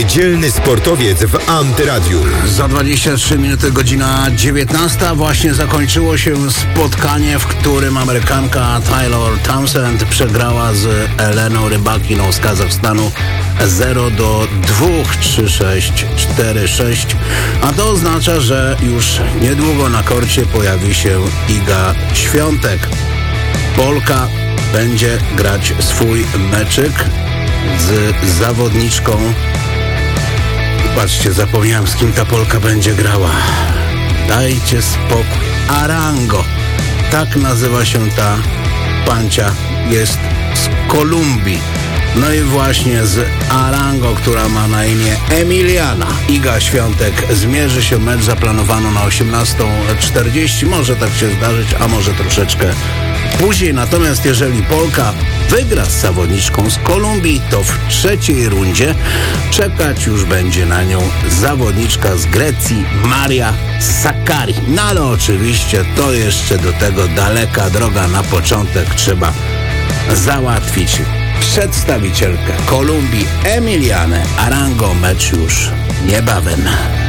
Niedzielny sportowiec w Antyradiu. Za 23 minuty godzina 19. Właśnie zakończyło się spotkanie, w którym Amerykanka Taylor Townsend przegrała z Eleną Rybakiną z Kazachstanu 0-2, 3-6, 4-6. A to oznacza, że już niedługo na korcie pojawi się Iga Świątek. Polka będzie grać swój meczyk z zawodniczką. Patrzcie, zapomniałem, z kim ta Polka będzie grała. Dajcie spokój. Arango. Tak nazywa się ta pancia. Jest z Kolumbii. No i właśnie z Arango, która ma na imię Emiliana. Iga Świątek zmierzy się. Mecz zaplanowano na 18:40. Może tak się zdarzyć, a może troszeczkę później. Natomiast jeżeli Polka wygra z zawodniczką z Kolumbii, to w trzeciej rundzie czekać już będzie na nią zawodniczka z Grecji, Maria Sakkari. No ale oczywiście to jeszcze do tego daleka droga. Na początek trzeba załatwić przedstawicielkę Kolumbii, Emilianę Arango. Mecz już niebawem.